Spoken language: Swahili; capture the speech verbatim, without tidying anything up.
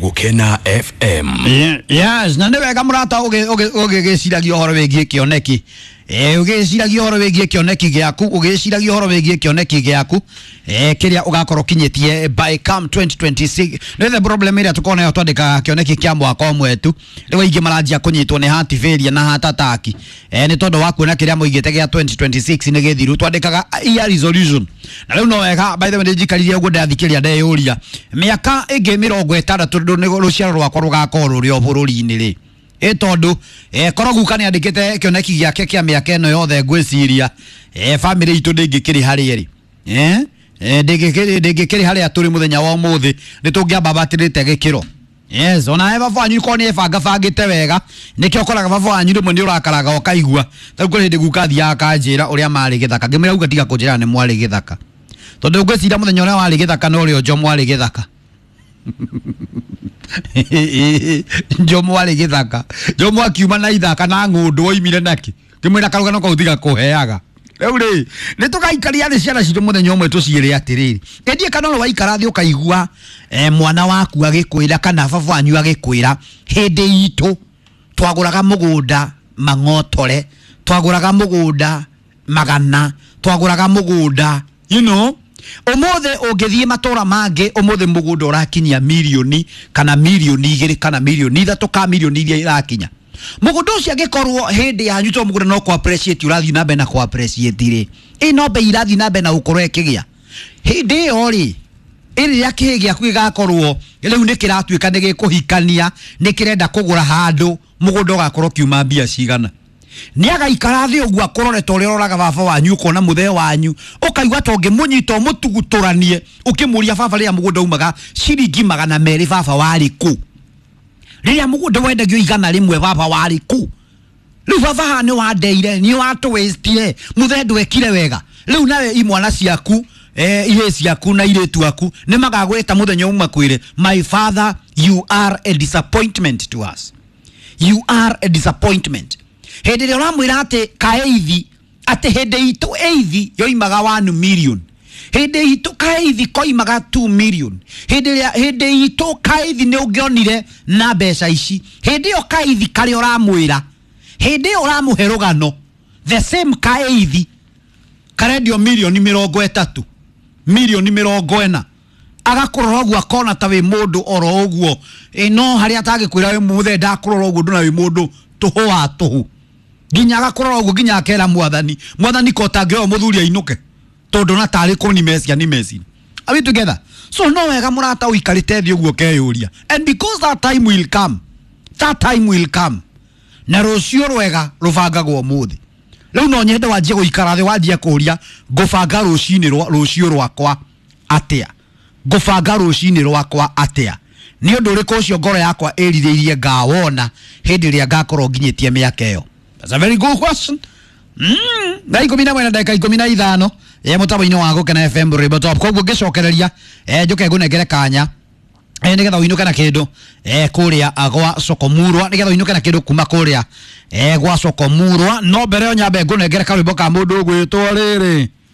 Gukena F M. Yes, na nĩwega mũrata ũgĩgĩciragia ũhoro wĩgiĩ kĩoneki. Eh ũgĩciragia ũhoro wĩgiĩ kĩoneki gĩaku, ũgĩciragia ũhoro wĩgiĩ kĩoneki gĩaku, eh kĩrĩa ũgakorwo kinyĩtie by come twenty twenty-six. Nĩ the problem ĩrĩa tũkona yo twandĩka kĩoneki kĩa mwaka ũmwe tu. Rĩu ingĩ maranjia kũnyitwo nĩ heart failure na heart attack. Eh nĩ tondũ wa kuona kĩrĩa mũigĩte gĩa twenty twenty-six nĩ gĩthiru twandĩkaga year resolution. Na rĩu no wega by the way ndĩnjikarire ũguo ndathikĩria ndeyũria. Mĩaka ĩngĩ mĩrongo ĩtandatũ nĩ rũciaro rwakwa rũgakorwo rũrĩ o bũrũri-inĩ rĩ. E tondu e koroguka ni andikite kioneki giake kia miaka eno yothe ngwiciria e family itu ndingikiri hari eri eh e ndingikiri ndingikiri hari aturi muthenya wa umuthi nitungiamba batirite gikiro. Yes, ona eva fanyu ko ni banga bangite wega nikio koraga baba wanyu rimwe ni urakaraga ukaigua tari kuri ndi gukathia akanjira uria mari githaka ngimira uga tiga kunjira ni mwari githaka tondu ngwiciria muthenya uria wari githaka no rio jo mwari githaka Jomo ali githaka Jomo akiuma na ithaka na ng'undu oimire naki kimwira karugano ko uthiga kuheaga riu ri ni tugaikaria ni ciana citu muthenya umwe tuciire atiriri endie kana no waikara thi ukaigua eh, mwana waku agikwira kana baba wanyu agikwira hindi itu twaguraga mugunda mang'otore twaguraga mugunda magana twaguraga mugunda you know Omothe ongethie matora mange omothe mugunda urakinya milioni kana milioni igiri kana milioni ithatu ka milioni iria irakinya mugunda ucio agikorwo hindi yanyu to mugunda no ko appreciate urathi na bena ko appreciate ri ino be irathi na bena ukorwo ekigia hindi ori iri yakigia kwigakorwo riu ni kiratuika ni gikuhikania ni kirenda kugura handu mugunda ugakorwo kiuma mbia cigana ni agaikara thi ogua korore tore roraga baba wanyu ukona muthe wanyu ukaigwa tonge munyito mutuguturanie ukimuria baba ria mugunda umaga ciringi magana meri baba wari ku riria mugunda wendagio igana rimwe baba wari ku riu baba hane wandeire ni watu waste muthe ndwekire wega riu nawe imwana ciaku eh ihe ciaku na iretu aku ni magagweta muthenya umwe kwire my father you are a disappointment to us you are a disappointment. Hede ria uramwira ati kaeithi ati hede itu eithi yoimaga one million hede itu kaeithi koimaga two million hede ria hede itu kaeithi ni ungionire na mbeca ici hede yo kaeithi kari uramwira hede uramuhe rugano the same kaeithi karendio million mirongo itatu million mirongo ena agakorora ogua kona ta wi mundu oro oguo ino hari atagikwira we muthe ndakorora oguo nduna wi mundu tuhu wa tuhu ginya agakorora oguo ginya akera mwathani mwathani ko tangeo muthuria inuke tondu na tari ko ni mesia ni mesi are we together so no wega murata uikarite thi oguo keyuria and because that time will come that time will come na rucio rwega rubangagwo muthi riu no nyende wanjie guikara thi wanjie kuria ngubanga rucini rucio rwakwa atia ngubanga rucini rwakwa atia ni undu uriku ucio ngoro yakwa eririirie ngawona hindi ria ngakorwo nginyitie miaka iyo. That's a very good question. Mm. Na ikumi na mwena dakika ikumi na ithano ye mutabaini wa Gukena F M Ribo Top koguo ngicokereria eh njuke ngunengere kanya eh nigetha uinuke na kindu eh kuria agwa Sokomurwa nigetha uinuke na kindu kuma kuria eh gwa Sokomurwa no mbere o nyambe ngunengere karwimbo ka mundu gwitwo riri